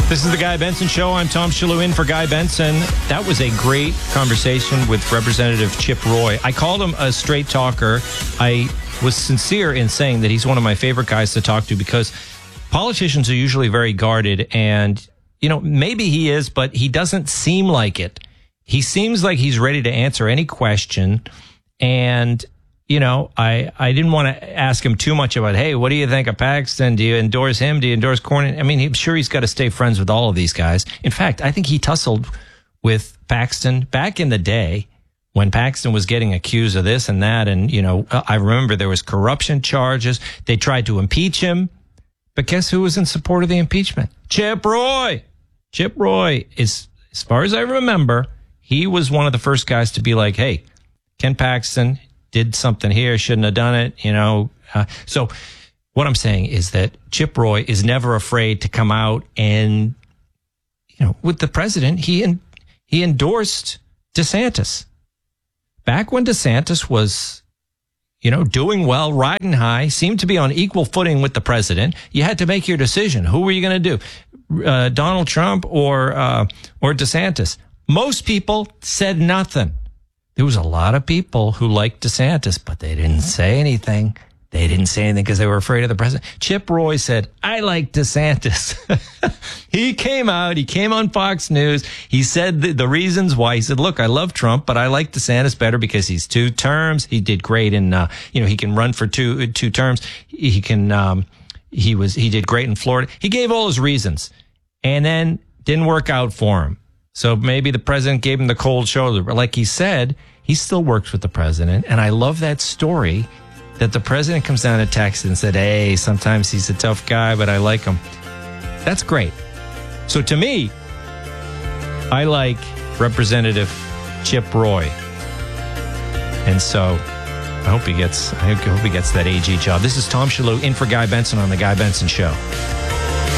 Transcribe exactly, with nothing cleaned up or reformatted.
This is the Guy Benson Show. I'm Tom Shalhoub in for Guy Benson. That was a great conversation with Representative Chip Roy. I called him a straight talker. I was sincere in saying that he's one of my favorite guys to talk to because politicians are usually very guarded, and, you know, maybe he is, but he doesn't seem like it. He seems like he's ready to answer any question, and you know, I, I didn't want to ask him too much about, hey, what do you think of Paxton? Do you endorse him? Do you endorse Cornyn? I mean, I'm sure he's got to stay friends with all of these guys. In fact, I think he tussled with Paxton back in the day when Paxton was getting accused of this and that. And, you know, I remember there was corruption charges. They tried to impeach him. But guess who was in support of the impeachment? Chip Roy. Chip Roy is, as far as I remember, he was one of the first guys to be like, hey, Ken Paxton did something here, shouldn't have done it, you know. Uh, so what I'm saying is that Chip Roy is never afraid to come out and, you know, with the president, he en- he endorsed DeSantis. Back when DeSantis was, you know, doing well, riding high, seemed to be on equal footing with the president, you had to make your decision. Who were you going to do? Uh, Donald Trump or uh, or DeSantis? Most people said nothing. There was a lot of people who liked DeSantis, but they didn't say anything. They didn't say anything because they were afraid of the president. Chip Roy said, I like DeSantis. He came out. He came on Fox News. He said the, the reasons why. He said, look, I love Trump, but I like DeSantis better because he's two terms. He did great in, uh, you know, he can run for two two terms. He can, um, he was, he did great in Florida. He gave all his reasons and then didn't work out for him. So maybe the president gave him the cold shoulder. But like he said, he still works with the president. And I love that story that the president comes down to Texas and said, hey, sometimes he's a tough guy, but I like him. That's great. So to me, I like Representative Chip Roy. And so I hope he gets, I hope he gets that A G job. This is Tom Shalhoub in for Guy Benson on The Guy Benson Show.